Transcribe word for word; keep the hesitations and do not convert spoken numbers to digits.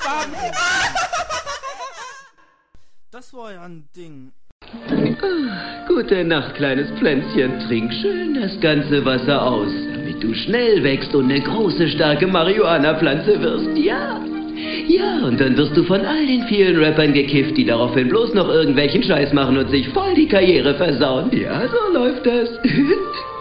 sagen. Das war ja ein Ding. Ah, gute Nacht, kleines Pflänzchen. Trink schön das ganze Wasser aus, damit du schnell wächst und eine große, starke Marihuana-Pflanze wirst. Ja. Ja, und dann wirst du von all den vielen Rappern gekifft, die daraufhin bloß noch irgendwelchen Scheiß machen und sich voll die Karriere versauen. Ja, so läuft das.